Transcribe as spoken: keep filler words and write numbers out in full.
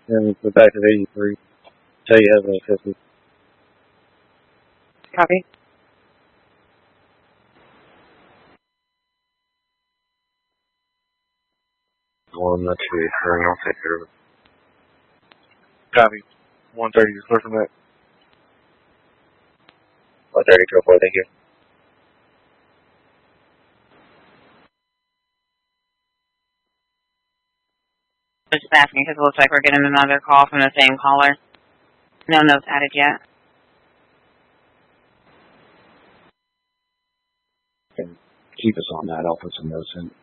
and put back to eighty-three. Tell you has no fifty. Copy. One, that's the return. I'll take care of it. Copy. one thirty, just clear from that. one thirty, two oh four, thank you. Just asking because it looks like we're getting another call from the same caller. No notes added yet. And keep us on that. I'll put some notes in.